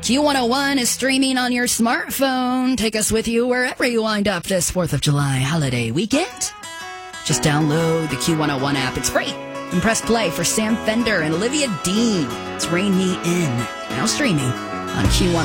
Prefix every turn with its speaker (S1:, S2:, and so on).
S1: Q101 is streaming on your smartphone. Take us with you wherever you wind up this 4th of July holiday weekend. Just download the Q101 app. It's free. And press play for Sam Fender and Olivia Dean. It's Rain Me In. Now streaming on Q101.